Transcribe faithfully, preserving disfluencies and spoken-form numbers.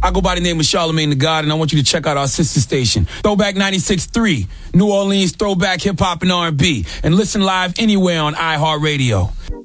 I go by the name of Charlemagne the God, and I want you to check out our sister station, Throwback ninety-six point three, New Orleans Throwback Hip Hop and R and B, and listen live anywhere on iHeartRadio.